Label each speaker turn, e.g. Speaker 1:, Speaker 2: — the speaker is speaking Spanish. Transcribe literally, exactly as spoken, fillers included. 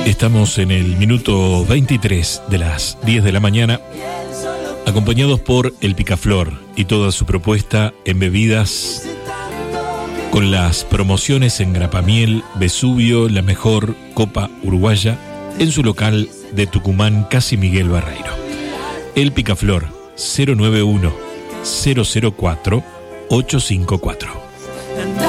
Speaker 1: Estamos en el minuto veintitrés de las diez de la mañana, acompañados por El Picaflor y toda su propuesta en bebidas, con las promociones en Grapamiel, Vesubio, la mejor copa uruguaya, en su local de Tucumán, Casi Miguel Barreiro. El Picaflor, cero nueve uno, cero cero cuatro, ocho cinco cuatro.